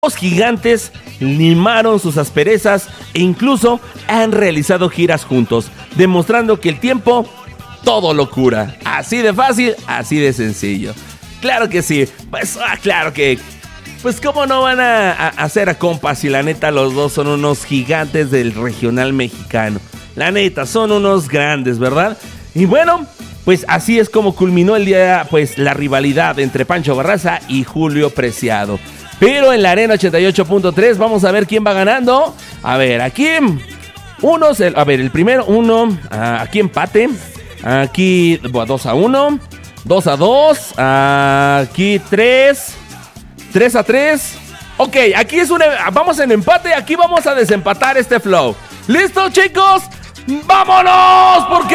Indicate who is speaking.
Speaker 1: Los gigantes limaron sus asperezas e incluso han realizado giras juntos, demostrando que el tiempo todo lo cura. Así de fácil, así de sencillo. Claro que sí, pues claro que... Pues cómo no van a hacer a compas si la neta los dos son unos gigantes del regional mexicano. La neta, son unos grandes, ¿verdad? Y bueno, pues así es como culminó el día, pues la rivalidad entre Pancho Barraza y Julio Preciado. Pero en la Arena 88.3 vamos a ver quién va ganando. A ver, aquí el primero, aquí empate. Aquí 2-1, 2-2, aquí 3-3. Ok, aquí vamos en empate, aquí vamos a desempatar este flow. ¿Listo, chicos? ¡Vámonos! Porque